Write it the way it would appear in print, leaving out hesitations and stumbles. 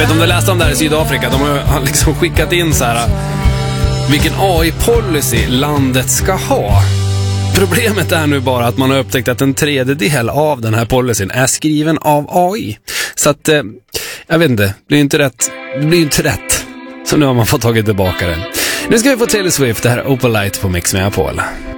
vet om du läste om det här i Sydafrika. De har liksom skickat in så här vilken AI-policy landet ska ha. Problemet är nu bara att man har upptäckt att en tredjedel av den här policyn är skriven av AI. Så att, jag vet inte, det blir inte rätt. Så nu har man fått tagit tillbaka den. Nu ska vi få Taylor Swift, det här Opalite på Mix Megapol.